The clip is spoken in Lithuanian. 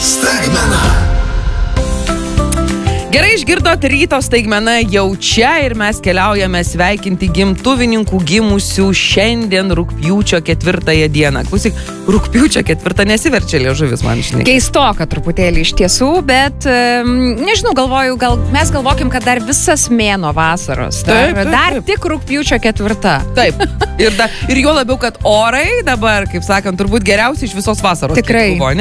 Staigmena. Gerai išgirdot, ryto staigmena jau čia ir mes keliaujame sveikinti gimtuvininkų gimusių šiandien rugpjūčio 4 dieną. Klausyk, rugpjūčio 4 nesiverčia liežuvis man, žinai. Keistoka truputėlį iš tiesų, bet nežinau, galvoju, mes galvokim, kad dar visas mėnuo vasaros. Dar tik rugpjūčio 4. Taip. Ir juo labiau, kad orai dabar, kaip sakant, turbūt geriausi iš visos vasaros. Tikrai. Buvo,